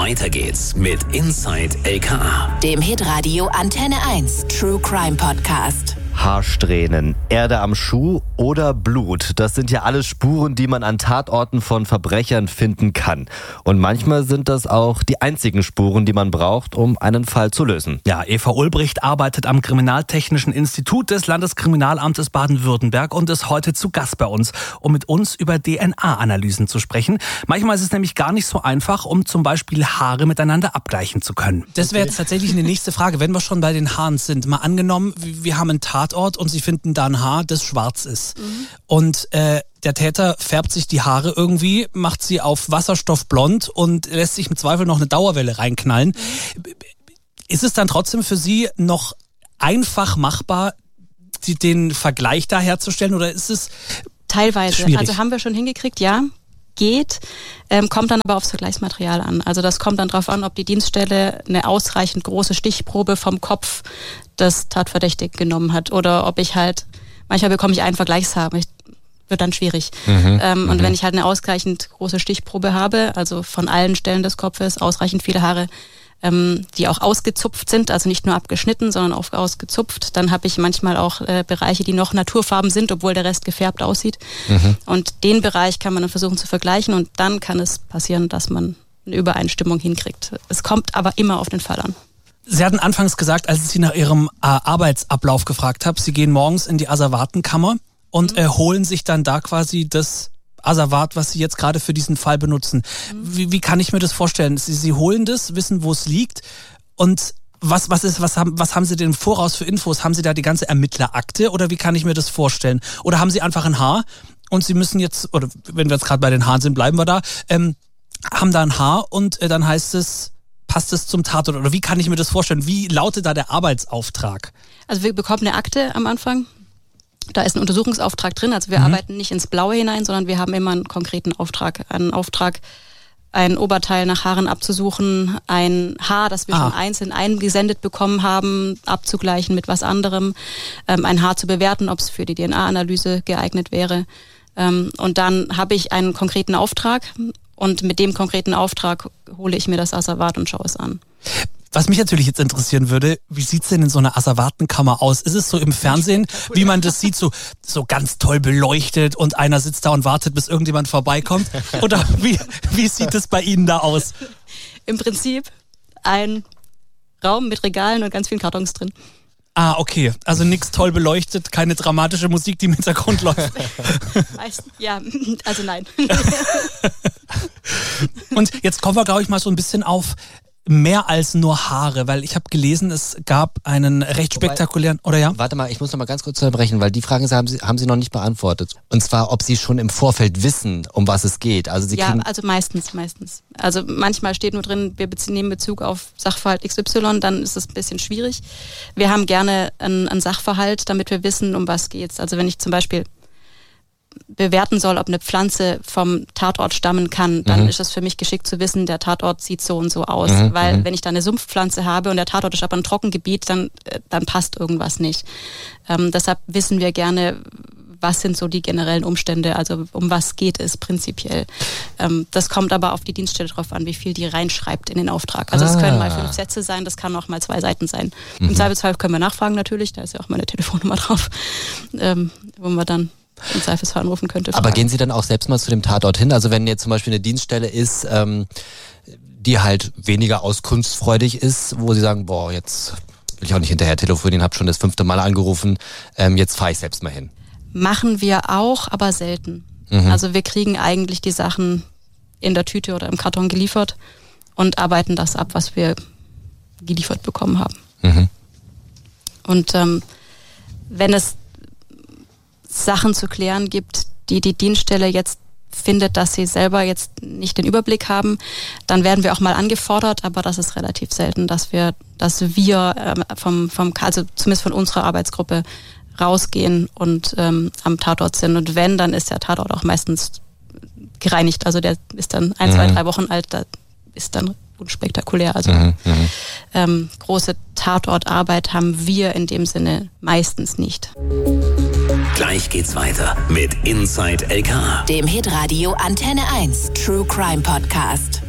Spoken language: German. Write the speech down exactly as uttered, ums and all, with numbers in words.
Weiter geht's mit Inside L K A, dem Hitradio Antenne eins True Crime Podcast. Haarsträhnen, Erde am Schuh oder Blut. Das sind ja alles Spuren, die man an Tatorten von Verbrechern finden kann. Und manchmal sind das auch die einzigen Spuren, die man braucht, um einen Fall zu lösen. Ja, Eva Ulbricht arbeitet am Kriminaltechnischen Institut des Landeskriminalamtes Baden-Württemberg und ist heute zu Gast bei uns, um mit uns über D N A-Analysen zu sprechen. Manchmal ist es nämlich gar nicht so einfach, um zum Beispiel Haare miteinander abgleichen zu können. Das wäre jetzt tatsächlich eine nächste Frage, wenn wir schon bei den Haaren sind. Mal angenommen, wir haben einen Tatort und Sie finden da ein Haar, das schwarz ist. Mhm. Und äh, der Täter färbt sich die Haare irgendwie, macht sie auf wasserstoffblond und lässt sich im Zweifel noch eine Dauerwelle reinknallen. Mhm. Ist es dann trotzdem für Sie noch einfach machbar, die, den Vergleich da herzustellen, oder ist es teilweise schwierig? Also haben wir schon hingekriegt, ja. Geht, ähm, kommt dann aber aufs Vergleichsmaterial an. Also das kommt dann darauf an, ob die Dienststelle eine ausreichend große Stichprobe vom Kopf des Tatverdächtigen genommen hat oder ob ich halt, manchmal bekomme ich einen Vergleichshaar, wird dann schwierig. Mhm, ähm, mhm. Und wenn ich halt eine ausreichend große Stichprobe habe, also von allen Stellen des Kopfes ausreichend viele Haare, ähm, die auch ausgezupft sind, also nicht nur abgeschnitten, sondern auch ausgezupft, dann habe ich manchmal auch äh, Bereiche, die noch Naturfarben sind, obwohl der Rest gefärbt aussieht. Mhm. Und den Bereich kann man dann versuchen zu vergleichen und dann kann es passieren, dass man eine Übereinstimmung hinkriegt. Es kommt aber immer auf den Fall an. Sie hatten anfangs gesagt, als ich Sie nach Ihrem äh, Arbeitsablauf gefragt habe, Sie gehen morgens in die Asservatenkammer und mhm. äh, holen sich dann da quasi das Asservat, was Sie jetzt gerade für diesen Fall benutzen. Mhm. Wie, wie kann ich mir das vorstellen? Sie, Sie holen das, wissen, wo es liegt und was, was, ist, was, haben, was haben Sie denn im Voraus für Infos? Haben Sie da die ganze Ermittlerakte oder wie kann ich mir das vorstellen? Oder haben Sie einfach ein Haar und Sie müssen jetzt, oder wenn wir jetzt gerade bei den Haaren sind, bleiben wir da, ähm, haben da ein Haar und äh, dann heißt es, passt es zum Tatort? Oder wie kann ich mir das vorstellen? Wie lautet da der Arbeitsauftrag? Also wir bekommen eine Akte am Anfang. Da ist ein Untersuchungsauftrag drin. Also wir mhm. arbeiten nicht ins Blaue hinein, sondern wir haben immer einen konkreten Auftrag. Einen Auftrag, ein Oberteil nach Haaren abzusuchen, ein Haar, das wir ah. schon einzeln eingesendet bekommen haben, abzugleichen mit was anderem, ähm, ein Haar zu bewerten, ob es für die D N A-Analyse geeignet wäre. Ähm, und dann habe ich einen konkreten Auftrag und mit dem konkreten Auftrag hole ich mir das Asservat und schaue es an. Was mich natürlich jetzt interessieren würde, wie sieht's denn in so einer Asservatenkammer aus? Ist es so im Fernsehen, wie man das sieht, so, so ganz toll beleuchtet und einer sitzt da und wartet, bis irgendjemand vorbeikommt? Oder wie, wie sieht es bei Ihnen da aus? Im Prinzip ein Raum mit Regalen und ganz vielen Kartons drin. Ah, okay. Also nichts toll beleuchtet, keine dramatische Musik, die im Hintergrund läuft. Meist, ja, also nein. Und jetzt kommen wir, glaube ich, mal so ein bisschen auf mehr als nur Haare, weil ich habe gelesen, es gab einen recht spektakulären, oder ja? Warte mal, ich muss noch mal ganz kurz unterbrechen, weil die Frage haben Sie, haben Sie noch nicht beantwortet. Und zwar, ob Sie schon im Vorfeld wissen, um was es geht. Also Sie ja, kriegen also meistens, meistens. Also manchmal steht nur drin, wir nehmen Bezug auf Sachverhalt X Y, dann ist es ein bisschen schwierig. Wir haben gerne einen, einen Sachverhalt, damit wir wissen, um was geht's. Also wenn ich zum Beispiel bewerten soll, ob eine Pflanze vom Tatort stammen kann, dann mhm. ist es für mich geschickt zu wissen, der Tatort sieht so und so aus. Mhm. Weil mhm. wenn ich da eine Sumpfpflanze habe und der Tatort ist aber ein Trockengebiet, dann, dann passt irgendwas nicht. Ähm, deshalb wissen wir gerne, was sind so die generellen Umstände, also um was geht es prinzipiell. Ähm, das kommt aber auf die Dienststelle drauf an, wie viel die reinschreibt in den Auftrag. Also es ah. können mal fünf Sätze sein, das kann auch mal zwei Seiten sein. Mhm. Im Zweifelsfall können wir nachfragen natürlich, da ist ja auch meine Telefonnummer drauf, ähm, wo wir dann im Zweifelsfall anrufen könnte. Aber gehen Sie dann auch selbst mal zu dem Tatort hin? Also wenn jetzt zum Beispiel eine Dienststelle ist, ähm, die halt weniger auskunftsfreudig ist, wo Sie sagen, boah, jetzt will ich auch nicht hinterher telefonieren, habe schon das fünfte Mal angerufen, ähm, jetzt fahre ich selbst mal hin. Machen wir auch, aber selten. Mhm. Also wir kriegen eigentlich die Sachen in der Tüte oder im Karton geliefert und arbeiten das ab, was wir geliefert bekommen haben. Mhm. Und ähm, wenn es Sachen zu klären gibt, die die Dienststelle jetzt findet, dass sie selber jetzt nicht den Überblick haben, dann werden wir auch mal angefordert, aber das ist relativ selten, dass wir, dass wir ähm, vom, vom, also zumindest von unserer Arbeitsgruppe rausgehen und ähm, am Tatort sind. Und wenn, dann ist der Tatort auch meistens gereinigt. Also der ist dann ein, mhm. zwei, drei Wochen alt, da ist dann unspektakulär. Also mhm. ähm, große Tatortarbeit haben wir in dem Sinne meistens nicht. Gleich geht's weiter mit Inside L K A, dem Hitradio Antenne eins True Crime Podcast.